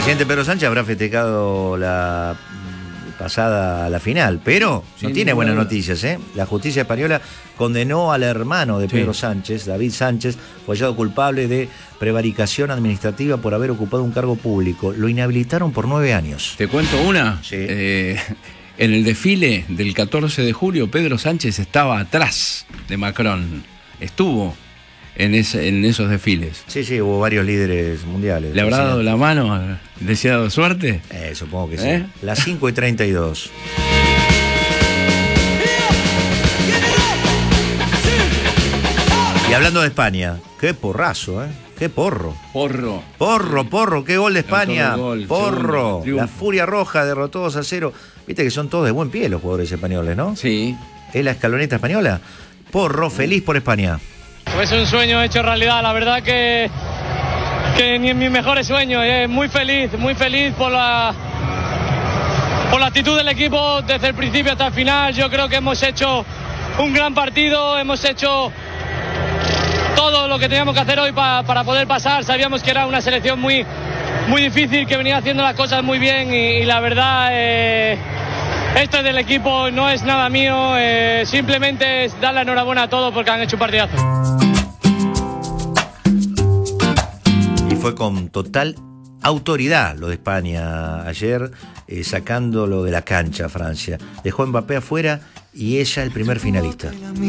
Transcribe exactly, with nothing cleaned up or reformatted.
presidente Pedro Sánchez habrá festejado la pasada a la final, pero no sí, tiene buenas duda. noticias, ¿eh? La justicia española condenó al hermano de Pedro Sí. Sánchez, David Sánchez, fue hallado culpable de prevaricación administrativa por haber ocupado un cargo público. Lo inhabilitaron por nueve años. ¿Te cuento una? Sí. Eh, en el desfile del catorce de julio, Pedro Sánchez estaba atrás de Macron. Estuvo en, ese, en esos desfiles. Sí, sí, hubo varios líderes mundiales. ¿Le habrá dado la mano? ¿Le ha dado suerte? Eh, supongo que ¿Eh? sí. Las cinco y treinta y dos. Y hablando de España, qué porrazo, ¿eh? Qué porro. Porro. Porro, porro, qué gol de España. Autor del gol, Porro. segundo, triunfo. La Furia Roja derrotó dos a cero. Viste que son todos de buen pie los jugadores españoles, ¿no? Sí. ¿Es la escaloneta española? Porro, feliz por España. Es un sueño hecho realidad, la verdad que, que ni en mis mejores sueños. Eh, muy feliz, muy feliz por la, por la actitud del equipo desde el principio hasta el final. Yo creo que hemos hecho un gran partido, hemos hecho todo lo que teníamos que hacer hoy pa, para poder pasar. Sabíamos que era una selección muy, muy difícil, que venía haciendo las cosas muy bien y, y la verdad, eh, esto es del equipo, no es nada mío, eh, simplemente es dar la enhorabuena a todos porque han hecho un partidazo. Y fue con total autoridad lo de España ayer, eh, sacándolo de la cancha a Francia. Dejó a Mbappé afuera y ella el primer finalista.